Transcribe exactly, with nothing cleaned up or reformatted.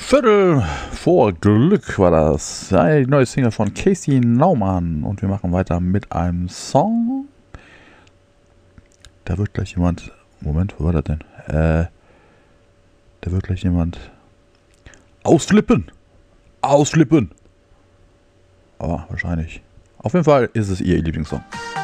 Viertel vor Glück war das. Ja, die neue Single von Casey Naumann. Und wir machen weiter mit einem Song. Da wird gleich jemand... Moment, wo war das denn? Äh, da wird gleich jemand... Ausflippen! Ausflippen! Aber wahrscheinlich. Auf jeden Fall ist es ihr Lieblingssong.